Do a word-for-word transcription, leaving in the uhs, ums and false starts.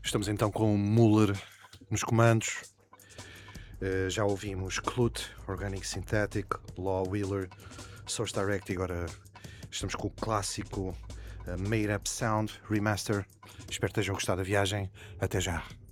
Estamos então com o Muller nos comandos. Uh, já ouvimos Clute, Organic Synthetic, Law Wheeler, Source Direct e agora estamos com o clássico uh, Made Up Sound Remaster. Espero que tenham gostado da viagem. Até já.